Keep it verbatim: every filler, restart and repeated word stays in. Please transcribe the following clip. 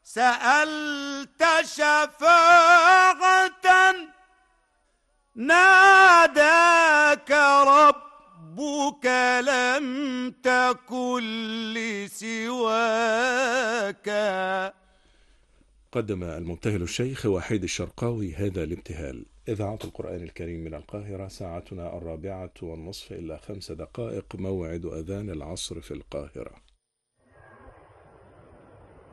سألت شفاعة ناداك ربك لم تكن لسواك. قدم المبتهل الشيخ وحيد الشرقاوي هذا الابتهال. إذاعة القرآن الكريم من القاهرة، ساعتنا الرابعة والنصف إلا خمس دقائق، موعد أذان العصر في القاهرة.